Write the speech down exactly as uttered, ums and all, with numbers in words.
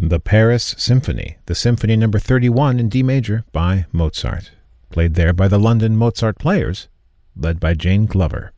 The Paris Symphony, the Symphony number thirty-one in D major by Mozart, played there by the London Mozart Players, led by Jane Glover.